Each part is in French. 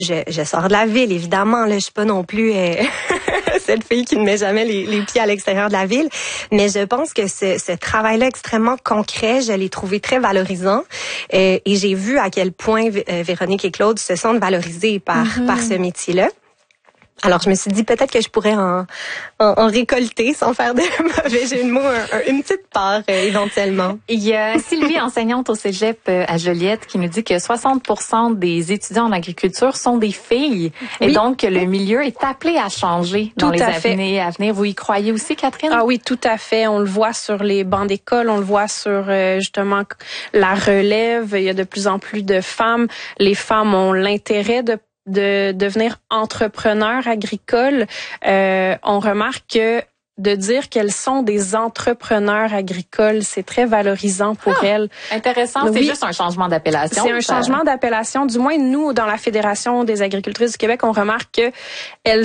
Je sors de la ville, évidemment. Là, je suis pas non plus cette fille qui ne met jamais les pieds à l'extérieur de la ville. Mais je pense que ce travail-là extrêmement concret, je l'ai trouvé très valorisant. Et j'ai vu à quel point Véronique et Claude se sentent valorisés par ce métier-là. Alors, je me suis dit peut-être que je pourrais en récolter sans faire de mauvais jeu de mots, une petite part éventuellement. Il y a Sylvie, enseignante au cégep à Joliette, qui nous dit que 60% des étudiants en agriculture sont des filles. Oui. Et donc, le milieu est appelé à changer dans les années à venir. Vous y croyez aussi, Catherine? Ah oui, tout à fait. On le voit sur les bancs d'école, on le voit sur justement la relève. Il y a de plus en plus de femmes. Les femmes ont l'intérêt de devenir entrepreneurs agricoles. On remarque que de dire qu'elles sont des entrepreneurs agricoles, c'est très valorisant pour elles. Intéressant, c'est juste un changement d'appellation. C'est un changement d'appellation. Du moins, nous, dans la Fédération des agricultrices du Québec, on remarque que elles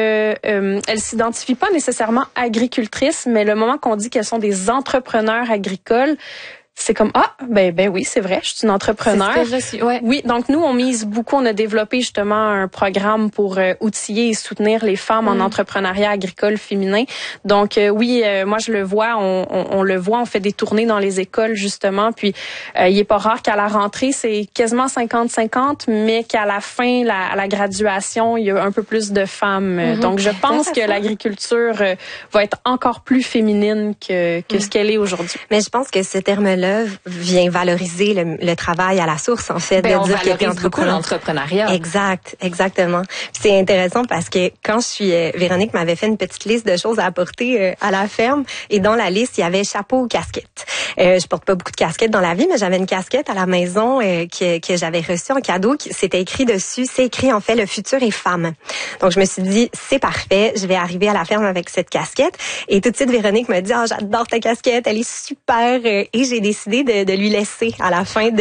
s'identifient pas nécessairement agricultrices, mais le moment qu'on dit qu'elles sont des entrepreneurs agricoles, c'est comme ben oui, c'est vrai, je suis une entrepreneur. C'est ce que je suis, ouais. Oui, donc nous on mise beaucoup, on a développé justement un programme pour outiller et soutenir les femmes en entrepreneuriat agricole féminin. Donc moi je le vois, on le voit, on fait des tournées dans les écoles justement, puis il est pas rare qu'à la rentrée, c'est quasiment 50-50, mais qu'à la fin à la graduation, il y a un peu plus de femmes. Donc je pense que l'agriculture va être encore plus féminine que ce qu'elle est aujourd'hui. Mais je pense que ce terme-là vient valoriser le travail à la source, en fait, on de dire que t'es entrepreneur. L'entrepreneuriat. Exactement. C'est intéressant parce que quand Véronique m'avait fait une petite liste de choses à apporter à la ferme, et dans la liste, il y avait chapeau ou casquette. Je porte pas beaucoup de casquettes dans la vie, mais j'avais une casquette à la maison que j'avais reçue en cadeau. C'était écrit dessus, c'est écrit en fait, le futur est femme. Donc je me suis dit, c'est parfait, je vais arriver à la ferme avec cette casquette. Et tout de suite, Véronique me dit, j'adore ta casquette, elle est super. Et j'ai décidé de lui laisser à la fin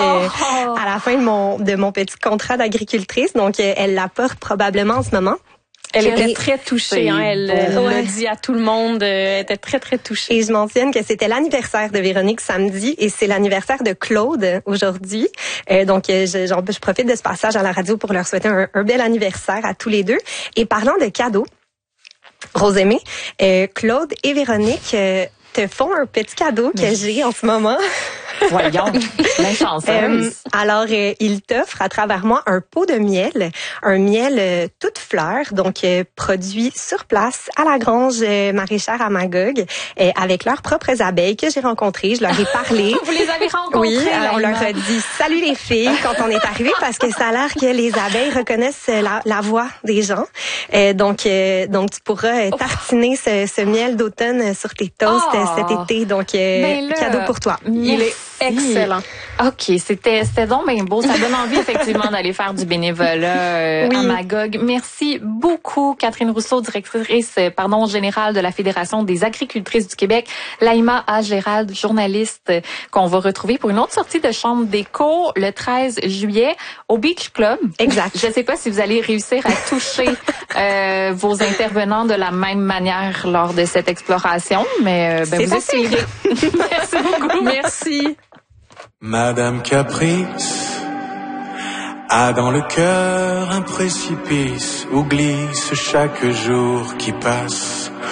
de mon petit contrat d'agricultrice. Donc, elle la porte probablement en ce moment. Elle était très touchée, elle l'a dit à tout le monde, elle était très, très touchée. Et je mentionne que c'était l'anniversaire de Véronique samedi et c'est l'anniversaire de Claude aujourd'hui. Donc, je profite de ce passage à la radio pour leur souhaiter un bel anniversaire à tous les deux. Et parlant de cadeaux, Rosemée, Claude et Véronique te font un petit cadeau que j'ai en ce moment. Voyons, la chanceuse. Alors, il t'offre à travers moi un pot de miel, un miel toute fleur, donc produit sur place à la grange maraîchère à Magog, avec leurs propres abeilles que j'ai rencontrées. Je leur ai parlé. Vous les avez rencontrées? Oui, alors on leur a dit salut les filles quand on est arrivé parce que ça a l'air que les abeilles reconnaissent la voix des gens. Donc tu pourras tartiner ce miel d'automne sur tes toasts cet été. Donc cadeau pour toi. Il est excellent. OK, c'était donc bien beau. Ça donne envie effectivement d'aller faire du bénévolat à Magog. Merci beaucoup, Catherine Rousseau, directrice générale de la Fédération des agricultrices du Québec. Laïma A. Gérald, journaliste, qu'on va retrouver pour une autre sortie de chambre d'écho le 13 juillet au Beach Club. Exact. Je ne sais pas si vous allez réussir à toucher vos intervenants de la même manière lors de cette exploration, mais vous essayerez. Merci beaucoup. Merci. Madame Caprice a dans le cœur un précipice où glisse chaque jour qui passe.